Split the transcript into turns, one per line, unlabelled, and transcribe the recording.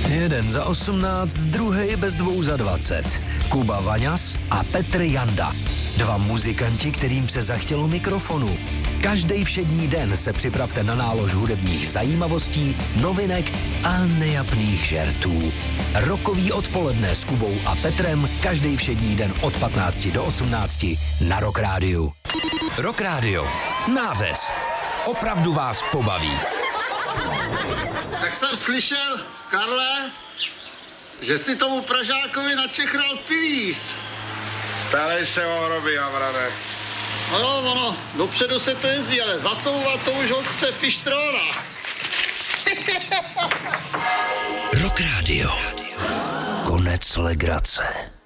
Jeden za 18, druhý bez 2 za 20. Kuba Vaňas a Petr Janda. 2 muzikanti, kterým se zachtělo mikrofonu. Každý všední den se připravte na nálož hudebních zajímavostí, novinek a nejapných žertů. Rokový odpoledne s Kubou a Petrem každý všední den od 15 do 18 na Rock Rádiu. Rock Rádio. Nářez. Opravdu vás pobaví.
Tak jsem slyšel, Karle, že si tomu Pražákovi načechral pilíř.
Starej se o hroby, Havrane.
Ono, dopředu se to jezdí, ale zacouvat to už ho chce Fištrona.
Rock Rádio. Konec legrace.